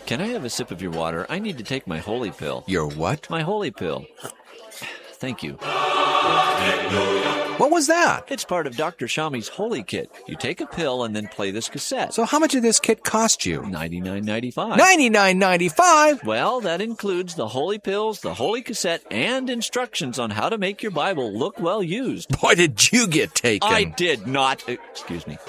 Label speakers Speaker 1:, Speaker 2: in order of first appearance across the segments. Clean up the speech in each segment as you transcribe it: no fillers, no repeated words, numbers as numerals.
Speaker 1: Can I have a sip of your water? I need to take my holy pill.
Speaker 2: Your what?
Speaker 1: My holy pill. Thank you.
Speaker 2: What was that?
Speaker 1: It's part of Dr. Shami's Holy Kit. You take a pill and then play this cassette.
Speaker 2: So how much did this kit cost you?
Speaker 1: $99.95.
Speaker 2: $99.95?
Speaker 1: Well, that includes the holy pills, the holy cassette, and instructions on how to make your Bible look well used.
Speaker 2: Boy, did you get taken.
Speaker 1: I did not. Excuse me.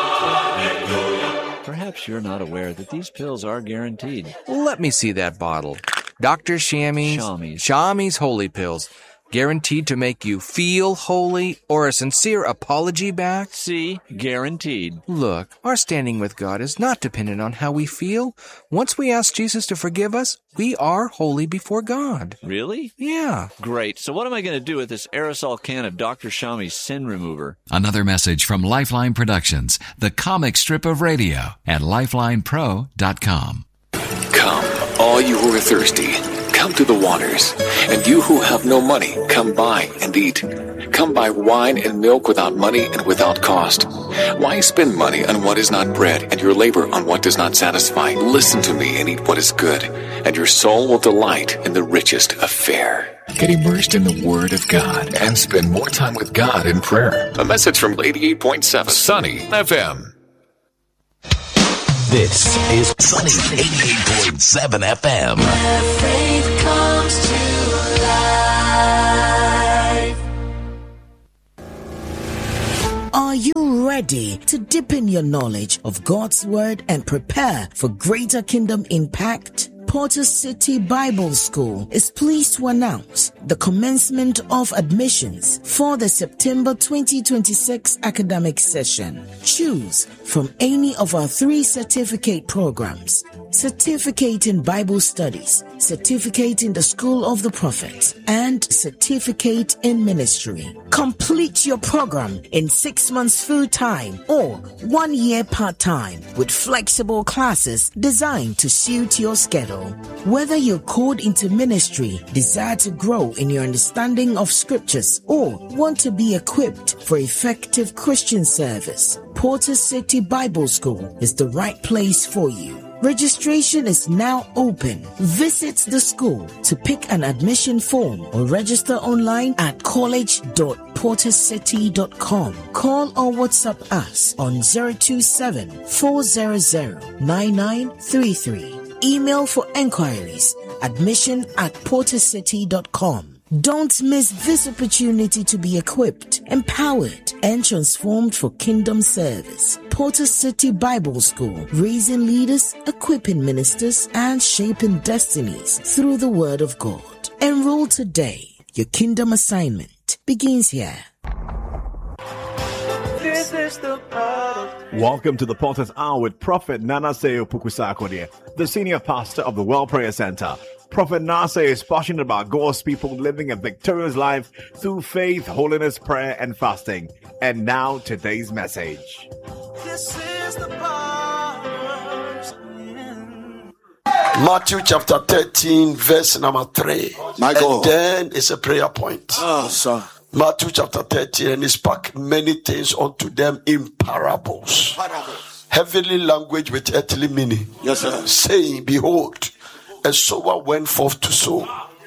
Speaker 1: Perhaps you're not aware that these pills are guaranteed.
Speaker 2: Let me see that bottle. Dr. Shami's Holy Pills. Guaranteed to make you feel holy or a sincere apology back?
Speaker 1: See, guaranteed.
Speaker 2: Look, our standing with God is not dependent on how we feel. Once we ask Jesus to forgive us, we are holy before God.
Speaker 1: Really?
Speaker 2: Yeah.
Speaker 1: Great. So what am I going to do with this aerosol can of Dr. Shami's Sin Remover?
Speaker 3: Another message from Lifeline Productions, the comic strip of radio at lifelinepro.com.
Speaker 4: Come, all you who are thirsty, come to the waters. And you who have no money, come buy and eat. Come buy wine and milk without money and without cost. Why spend money on what is not bread and your labor on what does not satisfy? Listen to me and eat what is good, and your soul will delight in the richest of fare. Get immersed in the Word of God and spend more time with God in prayer. A message from 88.7 Sunny FM.
Speaker 5: This is Sunny 88.7 FM.
Speaker 6: Where faith comes to life. Are you ready to deepen your knowledge of God's Word and prepare for greater kingdom impact? Porter City Bible School is pleased to announce the commencement of admissions for the September 2026 academic session. Choose from any of our 3 certificate programs: Certificate in Bible Studies, Certificate in the School of the Prophets, and Certificate in Ministry. Complete your program in 6 months full-time or 1 year part-time with flexible classes designed to suit your schedule. Whether you're called into ministry, desire to grow in your understanding of scriptures, or want to be equipped for effective Christian service, Porter City Bible School is the right place for you. Registration is now open. Visit the school to pick an admission form or register online at college.portercity.com. Call or WhatsApp us on 027-400-9933. Email for enquiries, admission@portercity.com. Don't miss this opportunity to be equipped, empowered, and transformed for kingdom service. Porter City Bible School, raising leaders, equipping ministers, and shaping destinies through the Word of God. Enroll today. Your kingdom assignment begins here.
Speaker 7: This is the Welcome to the Potter's Hour with Prophet Nanase Pukusakodie, the senior pastor of the World Prayer Center. Prophet Nase is passionate about God's people living a victorious life through faith, holiness, prayer, and fasting. And now, today's message.
Speaker 8: This is the Matthew chapter 13, verse number 3. My God. And then it's a prayer point. Sir. Matthew chapter 13, and he spoke many things unto them in parables. Heavenly language with earthly meaning. Yes, sir. Saying, behold, a sower went forth to sow.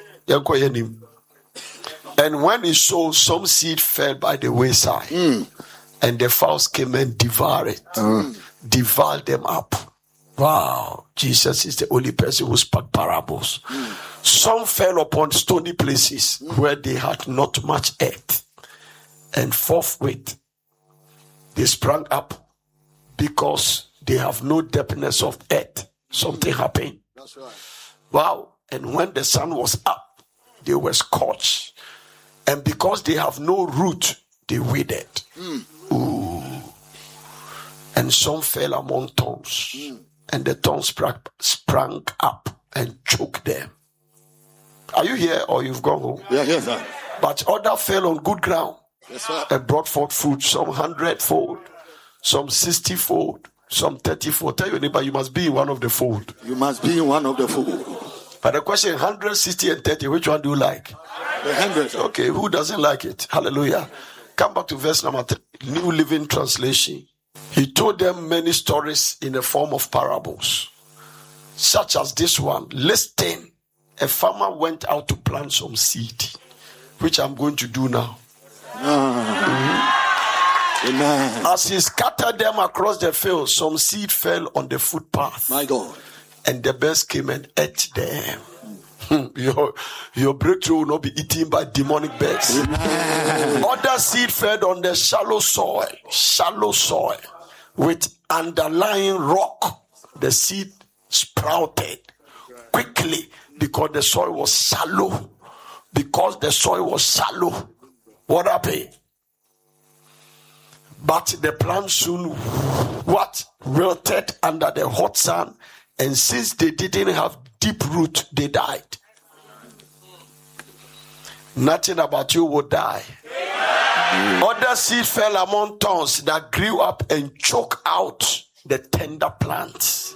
Speaker 8: And when he sowed, some seed fell by the wayside. And the fowls came and devoured it. Devoured them up. Wow. Jesus is the only person who spoke parables. Some fell upon stony places where they had not much earth. And forthwith, they sprang up because they have no depthness of earth. Something happened. That's right. Wow. And when the sun was up, they were scorched. And because they have no root, they withered. Ooh. And some fell among thorns. And the thorns sprang up and choked them. Are you here or you've gone home? Yes, sir. But others fell on good ground. Yes, sir. And brought forth fruit, some 100-fold, some 60-fold, some 30-fold. Tell your neighbor, you must be in one of the fold. You must be in one of the fold. But the question, 100, 60, and 30, which one do you like? The 100. Okay, who doesn't like it? Hallelujah. Come back to verse number 3, New Living Translation. He told them many stories in the form of parables. such as this one, listen, a farmer went out to plant some seed, which I'm going to do now. Amen. As he scattered them across the field, some seed fell on the footpath. My God. And the birds came and ate them. Your breakthrough will not be eaten by demonic birds. Other seed fell on the shallow soil with underlying rock. The seed sprouted quickly because the soil was shallow. What happened? But the plant soon wilted under the hot sun, and since they didn't have deep root, they died. Nothing about you will die. Other seed fell among thorns that grew up and choked out the tender plants.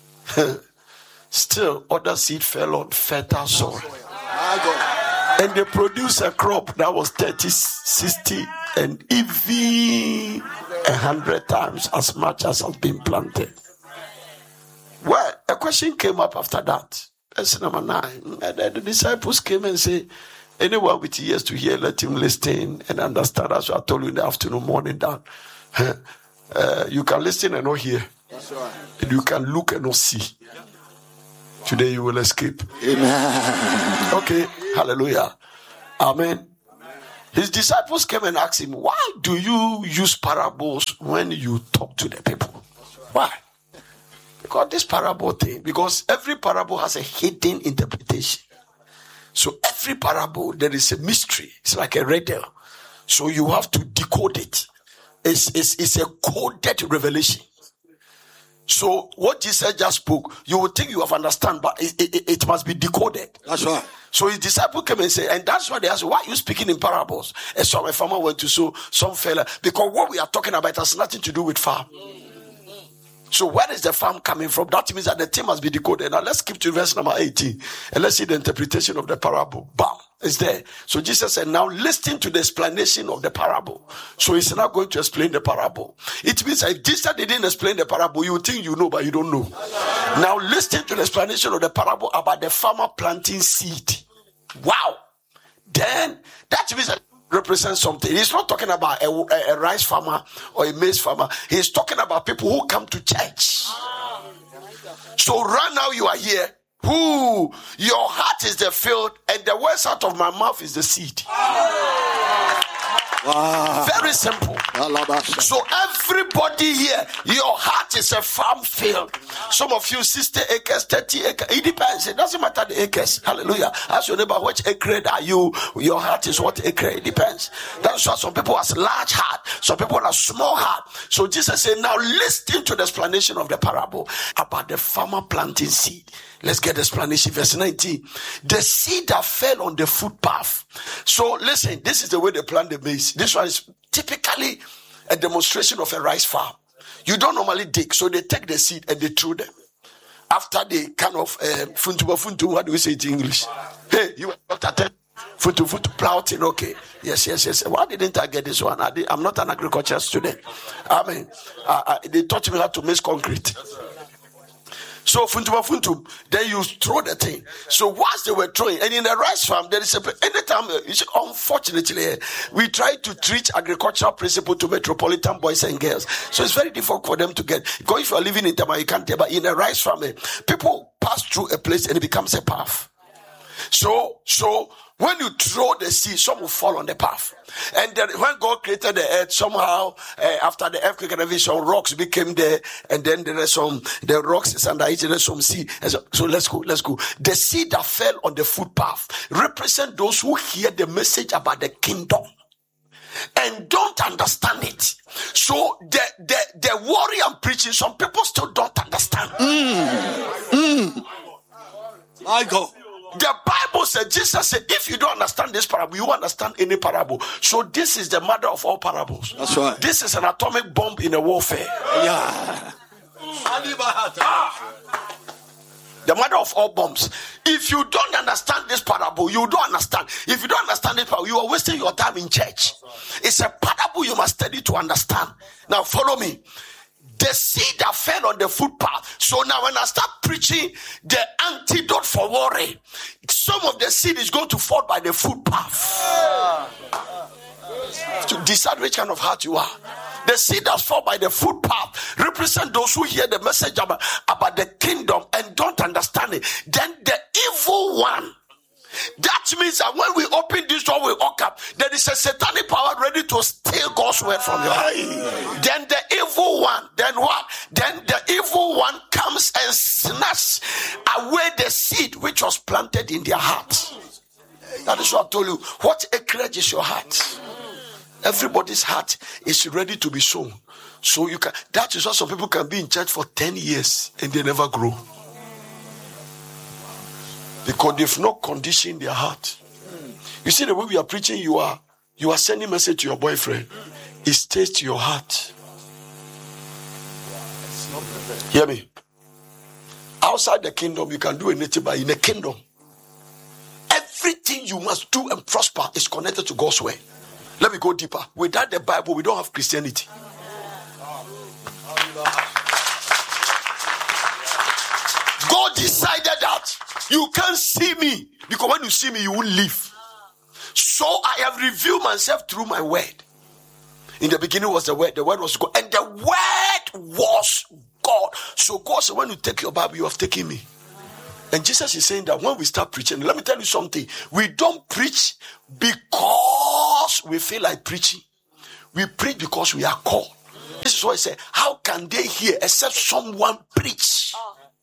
Speaker 8: Still, other seed fell on fertile soil. And they produced a crop that was 30, 60, and even 100 times as much as has been planted. Well, a question came up after that. That's number 9. And the disciples came and said, anyone with ears to hear, let him listen and understand. As I told you in the afternoon, morning down. You can listen and not hear. That's right. And you can look and not see. Today you will escape. Amen. Okay. Hallelujah. Amen. His disciples came and asked him, why do you use parables when you talk to the people? Why? Because this parable thing, because every parable has a hidden interpretation. So every parable, there is a mystery. It's like a riddle. So you have to decode it. It's a coded revelation. So what Jesus just spoke, you would think you have understand, but it must be decoded. That's right. So his disciple came and said, and that's why they asked, why are you speaking in parables? And so a farmer went to sow, some fella, because what we are talking about has nothing to do with farm. So where is the farm coming from? That means that the thing must be decoded. Now let's skip to verse number 18 and let's see the interpretation of the parable. Bam, it's there. So Jesus said, now listen to the explanation of the parable. So he's now going to explain the parable. It means if Jesus didn't explain the parable, you think you know, but you don't know. Now listen to the explanation of the parable about the farmer planting seed. Wow. Then that means that represents something. He's not talking about a rice farmer or a maize farmer. He's talking about people who come to church. So right now you are here. Your heart is the field and the words out of my mouth is the seed. Wow. Very simple. So everybody here, your heart is a farm field. Some of you 60 acres, 30 acres. It depends. It doesn't matter the acres. Hallelujah. Ask your neighbor, which acre are you? Your heart is what acre? It depends. That's why some people has large heart. Some people have small heart. So Jesus said, now listen to the explanation of the parable about the farmer planting seed. Let's get the explanation. Verse 19. The seed that fell on the footpath. So listen, this is the way they plant the maize. This one is typically a demonstration of a rice farm. You don't normally dig, so they take the seed and they throw them. After they kind of funtu, what do we say in English? Hey, you were not attending. Funtu, plowing, okay. Yes. Why didn't I get this one? I'm not an agriculture student. I mean, they taught me how to mix concrete. So funtum, then you throw the thing. So once they were throwing, and in the rice farm, there is anytime, unfortunately, we try to teach agricultural principle to metropolitan boys and girls. So it's very difficult for them to get. Because if you are living in Tama, you can't tell, but in a rice farm, people pass through a place and it becomes a path. So when you throw the seed, some will fall on the path. And then when God created the earth, somehow, after the earthquake and everything, some rocks became there. And then there are the rocks is under it, there's some seed. So let's go. The seed that fell on the footpath represent those who hear the message about the kingdom and don't understand it. So the worry I'm preaching, some people still don't understand. My God. The Bible said, Jesus said, if you don't understand this parable, you understand any parable. So this is the mother of all parables. That's right. This is an atomic bomb in a warfare. Yeah. The mother of all bombs. If you don't understand this parable, you don't understand. If you don't understand this parable, you are wasting your time in church. It's a parable you must study to understand. Now follow me. The seed that fell on the footpath. So now when I start preaching the antidote for worry, some of the seed is going to fall by the footpath. To decide which kind of heart you are. The seed that fall by the footpath represent those who hear the message about the kingdom and don't understand it. Then the evil one. That means that when we open this door, we walk up. There is a satanic power ready to steal God's word from you. Then the evil one, then what? Then the evil one comes and snatches away the seed which was planted in their heart. That is what I told you. What acreage is your heart? Everybody's heart is ready to be sown. So you can. That is why some people can be in church for 10 years and they never grow. Because they've not conditioned their heart. You see the way we are preaching, you are sending message to your boyfriend. It stays to your heart. Hear me? Outside the kingdom, you can do anything, but in the kingdom, everything you must do and prosper is connected to God's way. Let me go deeper. Without the Bible, we don't have Christianity. God decided that you can't see me, because when you see me, you won't live. So I have revealed myself through my word. In the beginning was the word was God, and the word was God. So God said, when you take your Bible, you have taken me. And Jesus is saying that when we start preaching, let me tell you something. We don't preach because we feel like preaching. We preach because we are called. This is why I say, how can they hear except someone preach?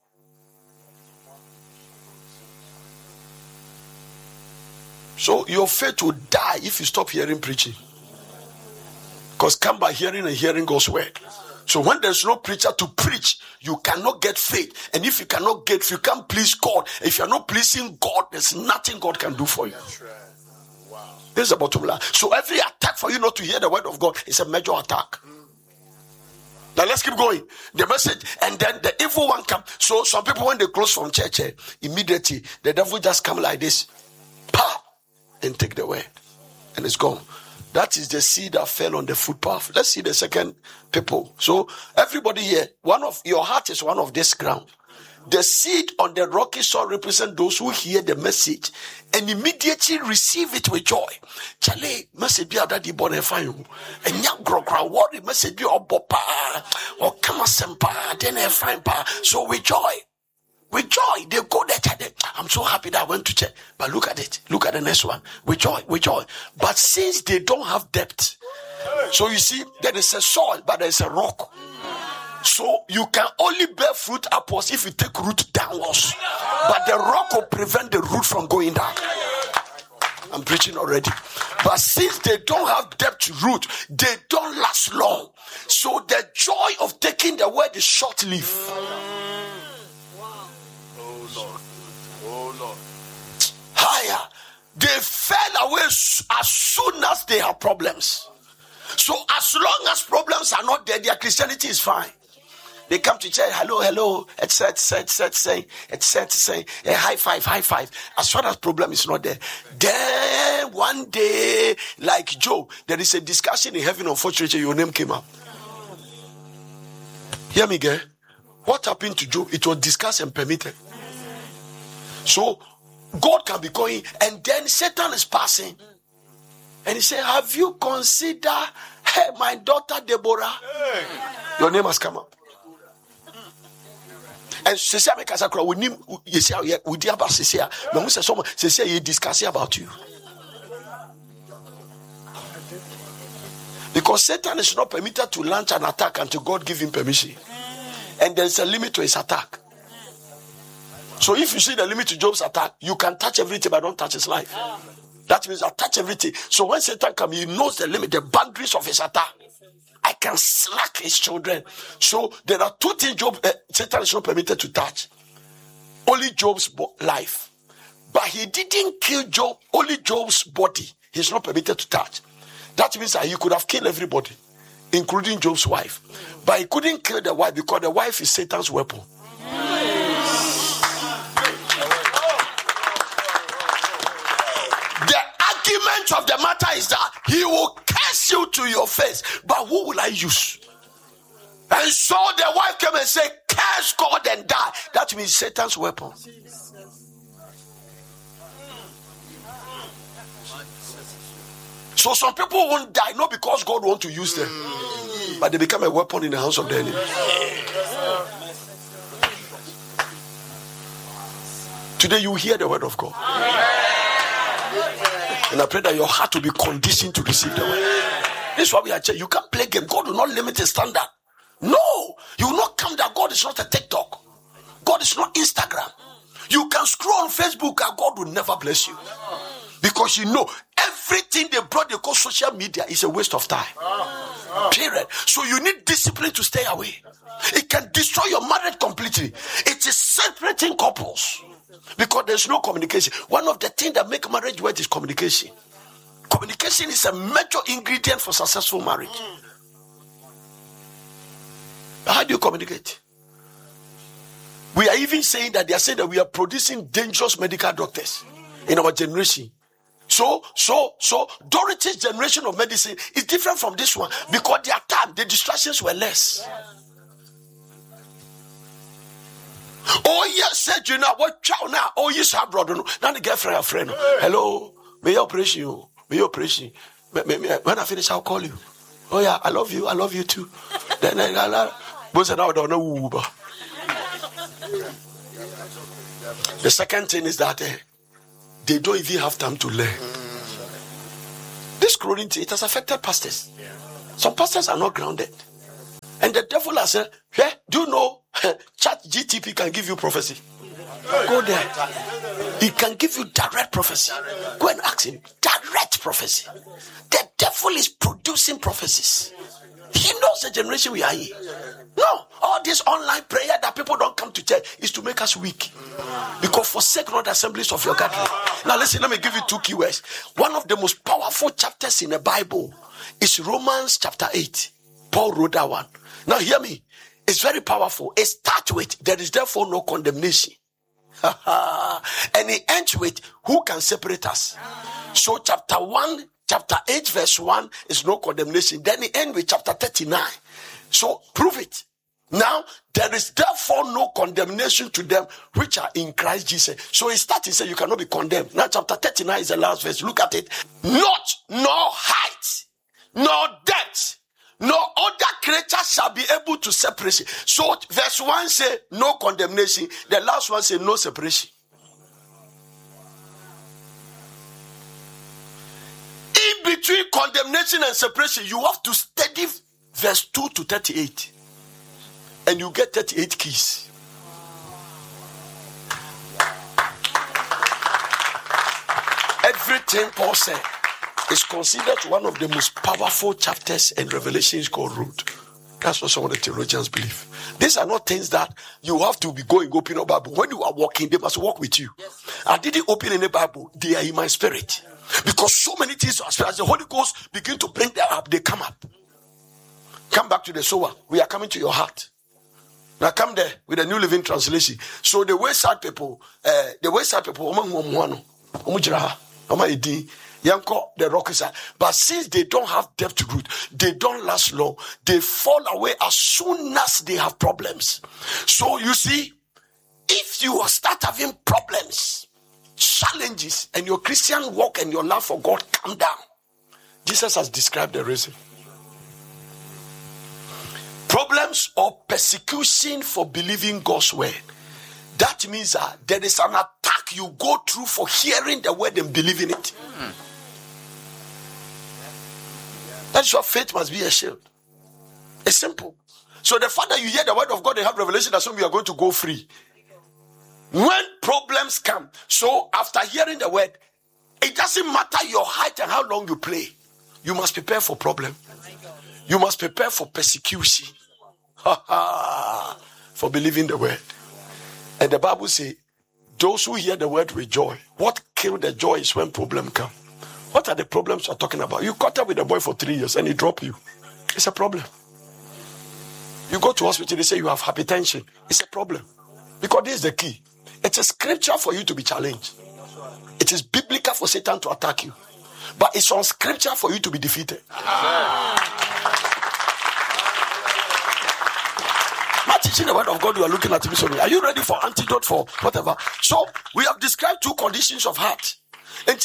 Speaker 8: So your faith will die if you stop hearing preaching. Because come by hearing and hearing God's word. So when there's no preacher to preach, you cannot get faith. And if you can't please God, if you're not pleasing God, there's nothing God can do for you. Wow. This is the bottom line. So every attack for you not to hear the word of God is a major attack. Now let's keep going. The message, and then the evil one comes. So some people, when they close from church, immediately the devil just come like this. Pow! And take the word. And it's gone. That is the seed that fell on the footpath. Let's see the second people. So everybody here, your heart is one of this ground. The seed on the rocky soil represent those who hear the message and immediately receive it with joy. Chale, message be daddy born and fine. And young grokra worry message be obopa or kama sempa then a fine pa. So with joy. With joy, they go there. I'm so happy that I went to church. But look at it. Look at the next one. With joy. But since they don't have depth, so you see, there is a soil, but there is a rock. So you can only bear fruit upwards if you take root downwards. But the rock will prevent the root from going down. I'm preaching already. But since they don't have depth root, they don't last long. So the joy of taking the word is short-lived. Higher. They fell away as soon as they have problems. So as long as problems are not there, their Christianity is fine. They come to church, hello, etc. High five. As far as problem is not there. Then one day, like Job, there is a discussion in heaven. Unfortunately, your name came up. Hear me, girl. What happened to Job? It was discussed and permitted. So God can be going, and then Satan is passing. And he said, have you considered my daughter Deborah? Hey. Your name has come up. And she said, we need you say we dear about Cecilia. But we say someone Cecilia is discussing about you. Because Satan is not permitted to launch an attack until God give him permission. And there's a limit to his attack. So if you see the limit to Job's attack, you can touch everything but don't touch his life. That means I touch everything. So when Satan comes, he knows the limit, the boundaries of his attack. I can slack his children. So there are two things Satan is not permitted to touch. Only Job's life. But he didn't kill Job, only Job's body. He's not permitted to touch. That means that he could have killed everybody, including Job's wife. But he couldn't kill the wife because the wife is Satan's weapon. Argument of the matter is that he will curse you to your face, but who will I use? And so the wife came and said, curse God and die. That means Satan's weapon. So some people won't die, not because God wants to use them, but they become a weapon in the hands of the enemy. Today you hear the word of God. And I pray that your heart will be conditioned to receive the word. This is why we are saying you can't play game. God will not limit the standard. No, you will not come that God is not a TikTok. God is not Instagram. You can scroll on Facebook and God will never bless you. Because you know everything they brought, they call social media, is a waste of time. Period. So you need discipline to stay away. It can destroy your marriage completely. It is separating couples. Because there's no communication. One of the things that make marriage work is communication. Communication is a major ingredient for successful marriage. How do you communicate? We are even saying that they are saying that we are producing dangerous medical doctors in our generation. So Dorothy's generation of medicine is different from this one because their time, the distractions were less. Oh yes, said you know what chow now? Oh yes, our brother. Now the girlfriend, a friend. Hello, may you operation you? May you operation? When I finish, I'll call you. Oh yeah, I love you. I love you too. Then the second thing is that they don't even have time to learn. This scrolling thing, it has affected pastors. Some pastors are not grounded. And the devil has said, hey, do you know ChatGPT can give you prophecy? Go there. He can give you direct prophecy. Go and ask him. Direct prophecy. The devil is producing prophecies. He knows the generation we are in. No, all this online prayer that people don't come to church is to make us weak. Because forsake not the assemblies of your gathering. Now listen, let me give you two keywords. One of the most powerful chapters in the Bible is Romans chapter 8. Paul wrote that one. Now hear me. It's very powerful. It starts with, there is therefore no condemnation. And it ends with, who can separate us? So chapter 8 verse 1 is no condemnation. Then it ends with chapter 39. So prove it. Now, there is therefore no condemnation to them which are in Christ Jesus. So it starts and says you cannot be condemned. Now chapter 39 is the last verse. Look at it. Not, nor height, nor depth, no other creature shall be able to separate. So verse 1 say no condemnation. The last one say no separation. In between condemnation and separation, you have to study verse 2 to 38. And you get 38 keys. Everything Paul said is considered one of the most powerful chapters in Revelations God wrote. That's what some of the theologians believe. These are not things that you have to be going open a Bible. When you are walking, they must walk with you. Yes. I didn't open any Bible. They are in my spirit. Because so many things, as the Holy Ghost begin to bring them up, they come up. Come back to the sower. We are coming to your heart. Now come there with the New Living Translation. So the wayside people, the rock is, but since they don't have depth root, they don't last long. They fall away as soon as they have problems. So you see, if you start having problems, challenges, and your Christian walk and your love for God come down, Jesus has described the reason. Problems or persecution for believing God's word. That means that there is an attack you go through for hearing the word and believing it. That's why faith must be a shield. It's simple. So the fact that you hear the word of God and have revelation, that's when we are going to go free. When problems come, so after hearing the word, it doesn't matter your height and how long you pray. You must prepare for problem. You must prepare for persecution. For believing the word. And the Bible says, those who hear the word with joy. What kills the joy is when problem come. What are the problems you're talking about? You caught up with a boy for 3 years and he dropped you. It's a problem. You go to hospital, they say you have hypertension. It's a problem. Because this is the key. It's a scripture for you to be challenged. It is biblical for Satan to attack you. But it's on scripture for you to be defeated. are teaching the word of God. You are looking at me. So are you ready for antidote for whatever? So we have described 2 conditions of heart. And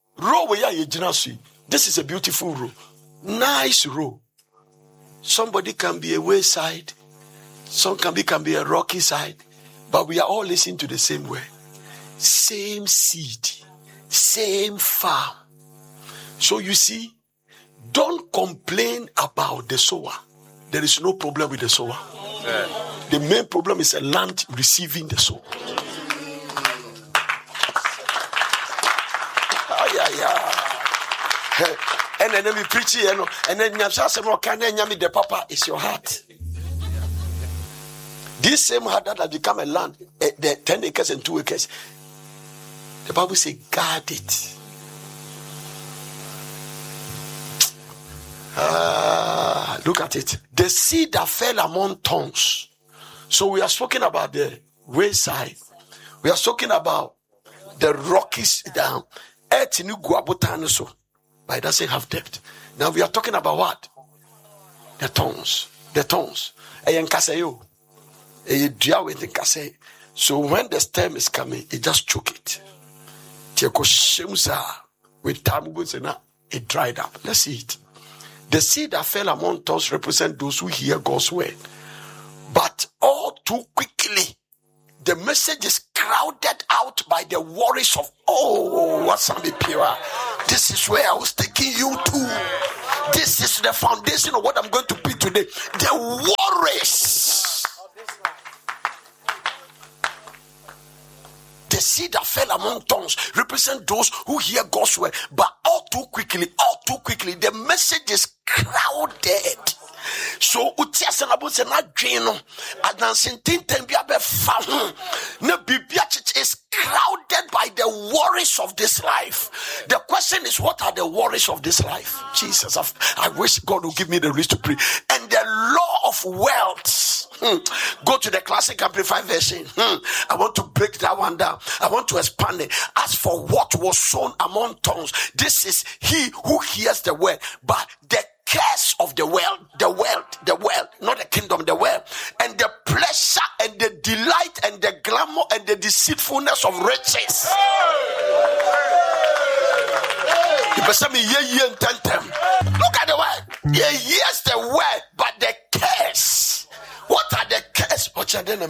Speaker 8: this is a beautiful row. Nice row. Somebody can be a wayside. Some can be a rocky side. But we are all listening to the same word. Same seed. Same farm. So you see, don't complain about the sower. There is no problem with the sower. The main problem is the land receiving the soul. And then we preach here, and then the papa is your heart. This same heart that has become a land, the 10 acres and 2 acres. The Bible says, guard it. Look at it. The seed that fell among thorns. So we are speaking about the wayside. We are talking about the rockies down. But it doesn't have depth. Now we are talking about what? The thorns. The thorns. So when the stem is coming, it just choke it. With time it dried up. Let's see it. The seed that fell among thorns represent those who hear God's word. But all too quickly, the message is crowded out by the worries of, what's on the pure. This is where I was taking you to. This is the foundation of what I'm going to be today. The worries. The seed that fell among thorns represent those who hear God's word. But all too quickly, the message is crowded. So utiasa na bo se na dwen no adansen tinten bia be fa ho na bibia is crowded by the worries of this life. The question is, what are the worries of this life? Jesus, I wish God would give me the grace to pray. And the law of wealth. Go to the Classic Amplified version. I want to break that one down. I want to expand it. As for what was sown among thorns, this is he who hears the word, but the curse of the world, not the kingdom, the world, and the pleasure and the delight and the glamour and the deceitfulness of riches. Look at the word. Yes, the word, but the curse. What are the curse? What are the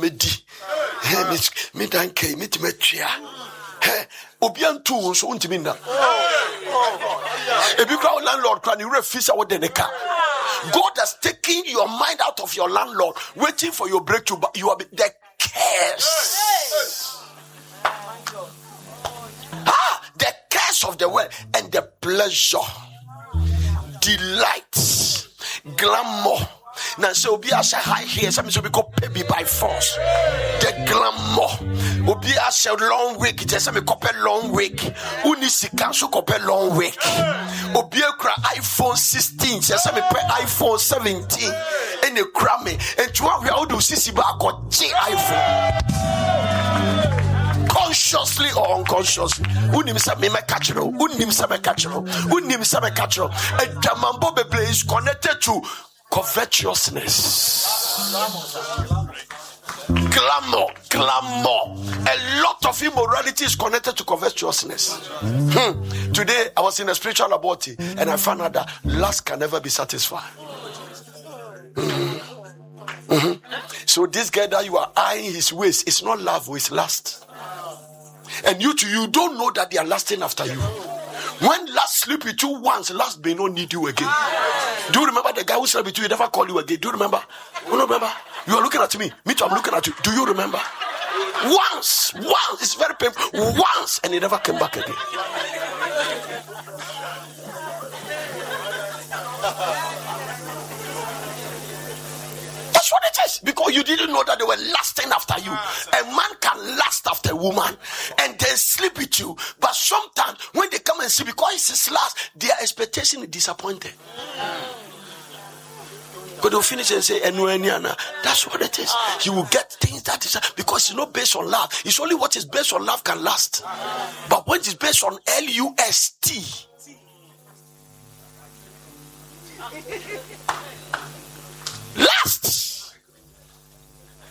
Speaker 8: Obiantu so untimi na. If you call landlord, can you refuse our denica? God has taken your mind out of your landlord, waiting for your breakthrough, but you are the curse. The curse of the world and the pleasure, delight, glamour. Now, so be as a high here, some so be called baby by force. The glamour. Obi as a long week, it is a long week. Unisika so copy long week. Obi a iPhone 16, just a iPhone 17. And you cram me. And to what we all do, Sisi got J iPhone. Consciously or unconsciously. Unim me catcher. Unim me catcher. Unim me catcher. And Jamambo Bebe is connected to covetousness, glamour. A lot of immorality is connected to covetousness. Today I was in a spiritual laboratory and I found out that lust can never be satisfied. So this guy that you are eyeing his waist, it's not love, it's lust. And you don't know that they are lusting after you. When last sleep with you once, last may not need you again. Do you remember the guy who slept with you? He never called you again. Do you remember? You don't remember? You are looking at me. Me too, I'm looking at you. Do you remember? Once. It's very painful. Once, and he never came back again. That's what it is. Because you didn't know that they were lusting after you. A man can lust after a woman and then sleep with you. But sometimes when they come and see, because it's his lust, their expectation is disappointed. But they'll finish and say, that's what it is. You will get things that is because it's not based on love. It's only what is based on love can last. But when it's based on LUST, last.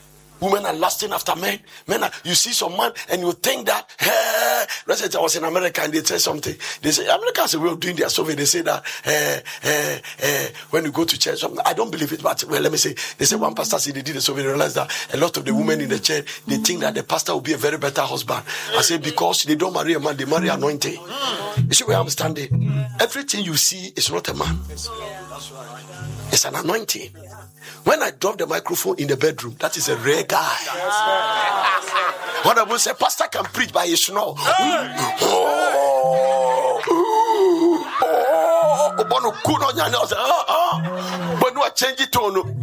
Speaker 8: Women are lusting after men. You see some man and you think that, let's say I was in America and they say something. They say, Americans are well doing their survey. They say that, when you go to church, I don't believe it, but well, let me say, they say one pastor said they did a survey, they realized that a lot of the women in the church, they think that the pastor will be a very better husband. I say, because they don't marry a man, they marry anointing. You see where I'm standing? Everything you see is not a man. It's an anointing. When I drop the microphone in the bedroom, that is a rare guy. What I will say, pastor can preach by his snore. But no, I change it tone.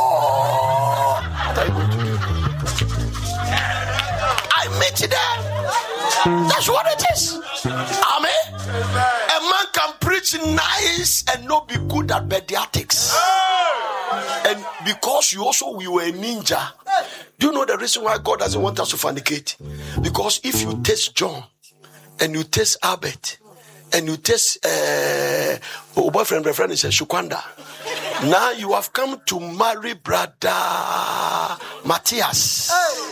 Speaker 8: I met you there. That's what it is. Amen. A man can preach nice and not be good at pediatrics. And because we were a ninja. Do you know the reason why God doesn't want us to fornicate? Because if you taste John and you taste Albert and you taste boyfriend is Shukwanda, now you have come to marry brother Matthias.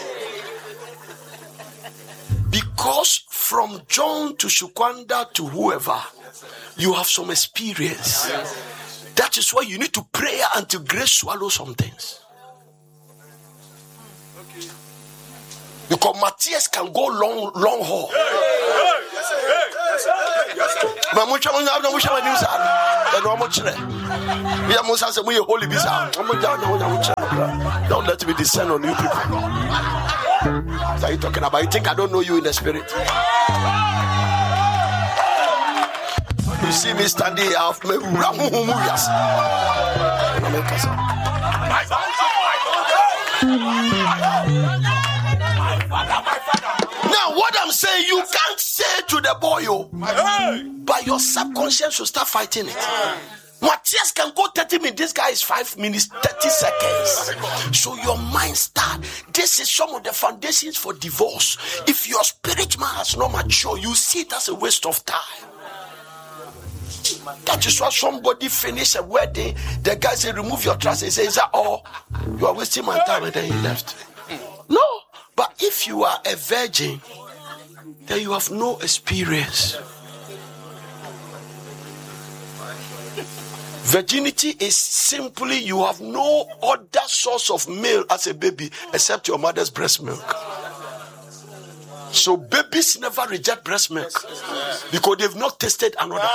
Speaker 8: Because from John to Shukwanda to whoever, you have some experience. That is why you need to pray until grace swallow some things. Because Matthias can go long haul. Don't let me descend on you people. What are you talking about? You think I don't know you in the spirit? You see me standing here. Now, what I'm saying, you can't say to the boy, but your subconscious will start fighting it. Matthias can go 30 minutes. This guy is 5 minutes, 30 seconds. So your mind start. This is some of the foundations for divorce. If your spirit man has not matured, you see it as a waste of time. That is why somebody finish a wedding. The guy say, remove your trousers. He says, is that all? You are wasting my time. And then he left. No. But if you are a virgin, then you have no experience. Virginity is simply you have no other source of milk as a baby except your mother's breast milk. So babies never reject breast milk because they've not tasted another.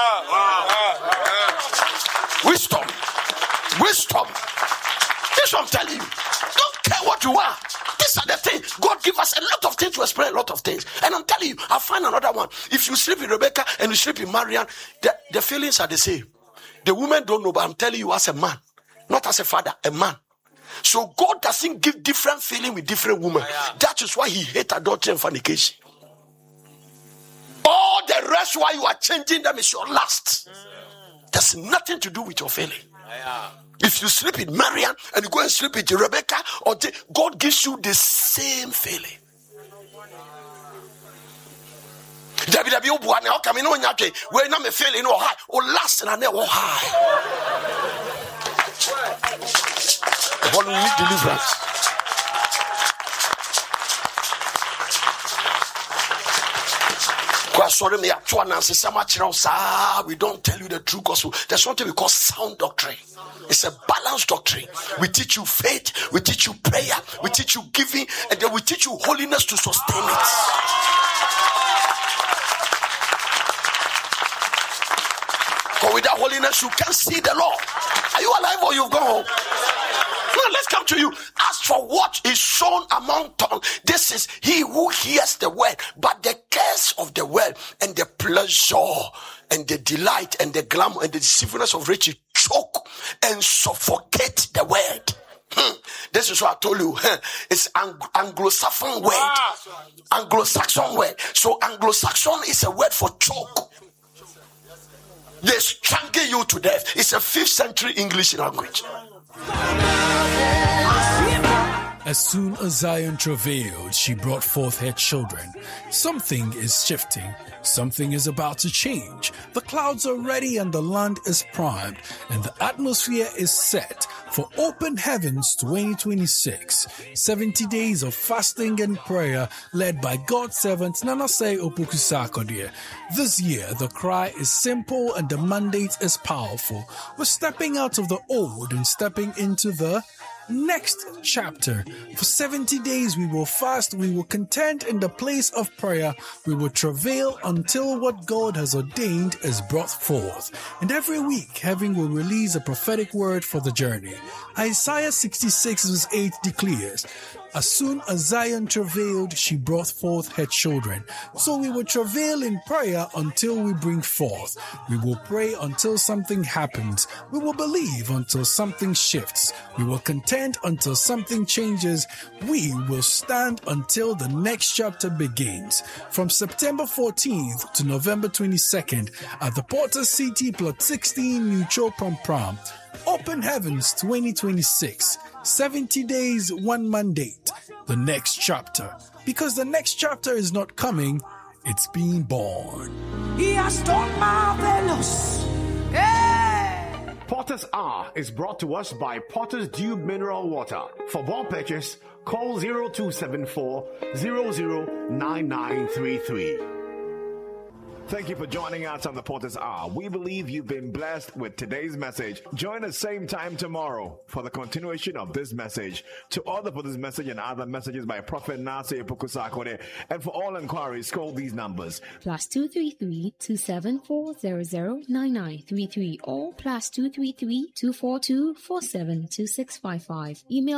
Speaker 8: Wisdom. This is what I'm telling you. Don't care what you are. These are the things. God give us a lot of things to explain a lot of things. And I'm telling you, I'll find another one. If you sleep in Rebecca and you sleep in Marian, the feelings are the same. The women don't know, but I'm telling you as a man, not as a father, a man. So God doesn't give different feeling with different women. That is why he hates adultery and fornication. All the rest why you are changing them is your lust. There's nothing to do with your feeling. If you sleep with Marian and you go and sleep with Rebecca, God gives you the same feeling. How come you know we're not feeling or high or last and I never high? What we need deliverance. We don't tell you the true gospel. There's something we call sound doctrine. It's a balanced doctrine. We teach you faith, we teach you prayer, we teach you giving, and then we teach you holiness to sustain it. Because without holiness, you can't see the Lord. Are you alive or you've gone home? Now let's come to you. As for what is sown among tongues, this is he who hears the word, but the cares of the word and the pleasure and the delight and the glamour and the deceitfulness of riches choke and suffocate the word. This is what I told you. It's Anglo-Saxon word. Anglo-Saxon word. So Anglo-Saxon is a word for choke. They strangle you to death. It's a 5th century English language.
Speaker 9: As soon as Zion travailed, she brought forth her children. Something is shifting. Something is about to change. The clouds are ready and the land is primed and the atmosphere is set for Open Heavens 2026, 70 days of fasting and prayer led by God's servant Nanase Opoku-Sarkodie. This year, the cry is simple and the mandate is powerful. We're stepping out of the old and stepping into the next chapter. For 70 days we will fast, we will contend in the place of prayer, we will travail until what God has ordained is brought forth. And every week, heaven will release a prophetic word for the journey. Isaiah 66 verse 8 declares, "As soon as Zion travailed, she brought forth her children." So we will travail in prayer until we bring forth. We will pray until something happens. We will believe until something shifts. We will contend until something changes. We will stand until the next chapter begins. From September 14th to November 22nd at the Porter City Plot 16 New Chopram Pram. Open Heavens 2026. 70 days, one mandate. The next chapter. Because the next chapter is not coming, it's being born.
Speaker 6: He has done marvelous. Hey!
Speaker 7: Potter's Hour is brought to us by Potter's Dew Mineral Water. For more purchase, call 0274 009933. Thank you for joining us on the Potter's Hour. We believe you've been blessed with today's message. Join us same time tomorrow for the continuation of this message. To order for this message and other messages by Prophet Nanase Opoku-Sarkodie, and for all inquiries, call these numbers.
Speaker 10: +233 274 009933 or +233 242 472655. Email